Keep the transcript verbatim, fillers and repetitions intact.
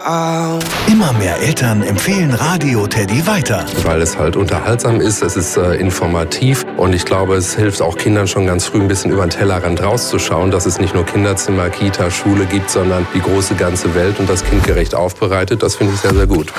Immer mehr Eltern empfehlen Radio Teddy weiter. Weil es halt unterhaltsam ist, es ist äh, informativ und ich glaube, es hilft auch Kindern schon ganz früh ein bisschen über den Tellerrand rauszuschauen, dass es nicht nur Kinderzimmer, Kita, Schule gibt, sondern die große ganze Welt und das kindgerecht aufbereitet. Das finde ich sehr, sehr gut.